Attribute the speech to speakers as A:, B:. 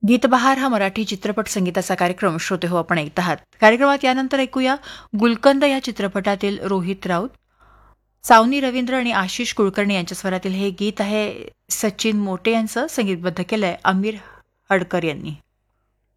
A: गीतबहार हा मराठी चित्रपट संगीताचा कार्यक्रम श्रोते हो आपण ऐकत आहात. कार्यक्रमात यानंतर ऐकूया गुलकंद या चित्रपटातील रोहित राऊत, सावनी रवींद्र आणि आशिष कुलकर्णी यांच्या स्वरातील हे गीत आहे. सचिन मोटे यांचं संगीतबद्ध केलंय आमिर हडकर यांनी.